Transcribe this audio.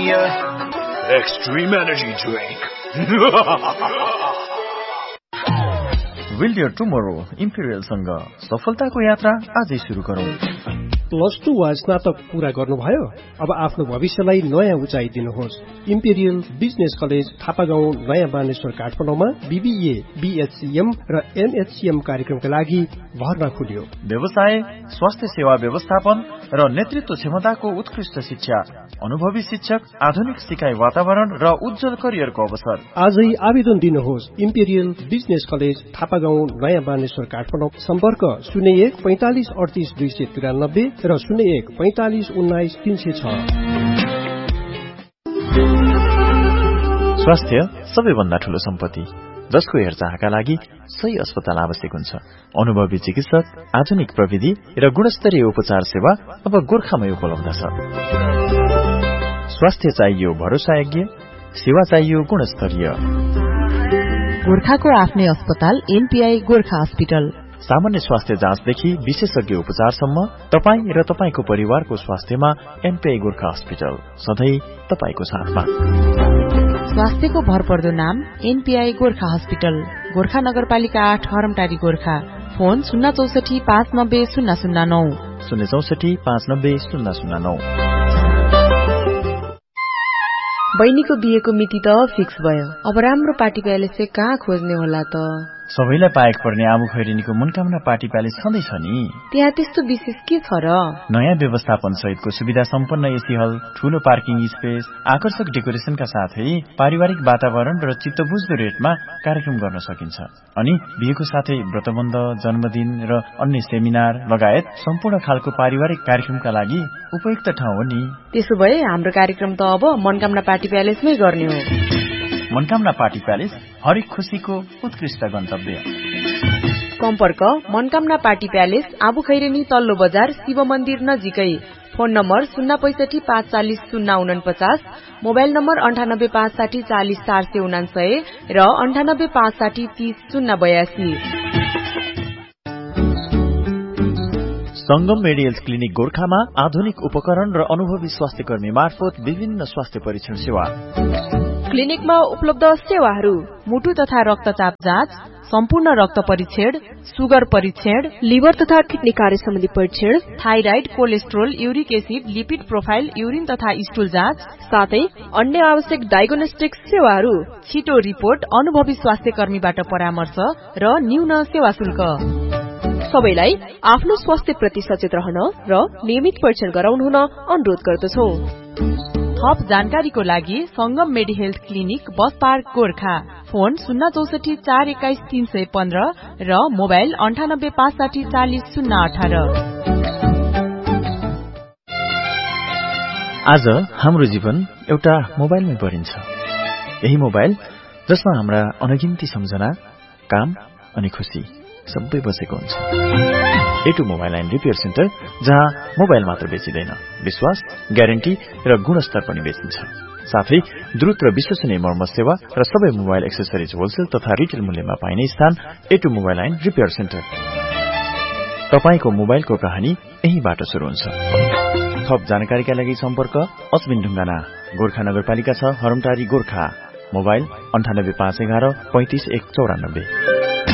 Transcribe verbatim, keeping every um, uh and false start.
Extreme Energy Drink. Build your tomorrow, Imperial सँग सफलताको यात्रा आजै सुरु गरौँ। प्लस टू वा स्नातक पूरा गर्नुभयो? अब आफ्नो भविष्यलाई नयाँ उचाइ दिनुहोस्। इम्पेरियल बिजनेस कलेज थापागाउँ नयाँ बानेश्वर काठमाडौँमा बीबीए, बीएचसीएम र एमएचसीएम कार्यक्रमका लागि भर्ना खुल्यो। व्यवसाय, स्वास्थ्य सेवा व्यवस्थापन र नेतृत्व क्षमताको उत्कृष्ट शिक्षा, अनुभवी शिक्षक, आधुनिक सिकाइ वातावरण र उज्जवल करियरको अवसर। आजै आवेदन दिनुहोस्। इम्पेरियल बिजनेस कलेज थापागाउँ नयाँ बानेश्वर काठमाडौँ। सम्पर्क शून्य एक पैंतालिस अडतिस दुई सय तिरानब्बे र शून्य एक पैंतालिस उन्नाइस तीन सय छ। स्वास्थ्य सबैभन्दा ठूलो सम्पत्ति, जसको हेरचाहका लागि सही अस्पताल आवश्यक हुन्छ। अनुभवी चिकित्सक, आधुनिक प्रविधि र गुणस्तरीय उपचार सेवा अब गोर्खामै उपलब्ध छ। स्वास्थ्य चाहियो भरोसायोग्य, सेवा चाहियो गुणस्तरीय। गोर्खाको आफ्नै अस्पताल एनपीआई गोर्खा हस्पिटल। सामान्य स्वास्थ्य जाँचदेखि विशेषज्ञ उपचारसम्म तपाई र तपाईको परिवारको स्वास्थ्यमा एनपीआई गोर्खा हस्पिटल सधैँ तपाईको साथमा। स्वास्थ्यको भरपर्दो नाम एनपीआई गोर्खा हस्पिटल, गोर्खा नगरपालिका आठ हरमटारी गोर्खा। फोन शून्य चौसठी पाँच नब्बे शून्य शून्य नौ शून्य चौसठी पाँच नब्बे शून्य शून्य नौ। बहिनीको बिहेको मिति त फिक्स भयो। अब राम्रो पार्टी प्यालेस चाहिँ कहाँ खोज्ने होला त? सबैलाई पाएक पर्ने आबु खैरेनीको मनकामना पार्टी प्यालेस छँदैछ नि। त्यहाँ त्यस्तो विशेष के छ र? नयाँ व्यवस्थापन सहितको सुविधा सम्पन्न एसी हल, ठूलो पार्किङ स्पेस, आकर्षक डेकोरेसनका साथै पारिवारिक वातावरण र चित्तबुझ्दो रेटमा कार्यक्रम गर्न सकिन्छ। अनि बिहेको साथै व्रतबन्ध, जन्मदिन र अन्य सेमिनार लगायत सम्पूर्ण खालको पारिवारिक कार्यक्रमका लागि उपयुक्त ठाउँ हो नि। त्यसो भए हाम्रो कार्यक्रम त अब मनकामना पार्टी प्यालेसमै गर्ने हो। मनकामना पार्टी प्यालेस हरेक खुशीको उत्कृष्ट गन्तव्य। सम्पर्क मनकामना पार्टी प्यालेस, आबु खैरेनी तल्लो बजार, शिव मन्दिर नजिकै। फोन नम्बर शून्य पैसठी पाँच चालिस शून्य उनपचास, मोबाइल नम्बर अन्ठानब्बे पाँच साठी चालिस चार सय उनासय र अन्ठानब्बे पाँच साठी तीस शून्य बयासी। संगम मेडिकल क्लिनिक गोर्खामा आधुनिक उपकरण र अनुभवी स्वास्थ्य कर्मी मार्फत विभिन्न स्वास्थ्य परीक्षण सेवा। क्लिनिकमा उपलब्ध सेवाहरू: मुटु तथा रक्तचाप जाँच, सम्पूर्ण रक्त परीक्षण, सुगर परीक्षण, लिभर तथा किडनी कार्य सम्बन्धी परीक्षण, thyroid, cholesterol, uric acid, lipid profile, urine तथा स्टुल जाँच, साथै अन्य आवश्यक डायग्नोस्टिक सेवाहरू। छिटो रिपोर्ट, अनुभवी स्वास्थ्य कर्मीबाट परामर्श र न्यून सेवा शुल्क। सबैलाई आफ्नो स्वास्थ्य प्रति सचेत रहन र नियमित परीक्षण गराउनु हुन अनुरोध गर्दछौ। थप जानकारीको लागि संगम मेडी health clinic, bus park Gorkha. Phone शून्य चौसठी चार एक्काइस तीन सय पन्ध्र र मोबाइल अन्ठानब्बे पाँच साठी चालिस शून्य अठार। आज हाम्रो जीवन एउटा मोबाइलमै परिन्छ। यही मोबाइल जसमा हाम्रा अनगिन्ती सम्झना, काम अनि खुशी सबै बसेको हुन्छ। एटु मोबाइल एन्ड रिपेयर सेन्टर, जहाँ मोबाइल मात्र बेचिँदैन, विश्वास, ग्यारेन्टी र गुणस्तर पनि बेचिन्छ। साथै द्रुत र विश्वसनीय मर्मत सेवा र सबै मोबाइल एक्सेसरिज होलसेल तथा रिटेल मूल्यमा पाइने स्थान एटु मोबाइल एन्ड रिपेयर सेन्टर। तपाईको मोबाइलको कहानी यहीबाट सुरु हुन्छ। थप जानकारीका लागि सम्पर्क अश्विन ढुङ्गाना, गोर्खा नगरपालिका छ, हरमटारी गोर्खा। मोबाइल अन्ठानब्बे पाँच एघार पैंतिस एक चौरानब्बे।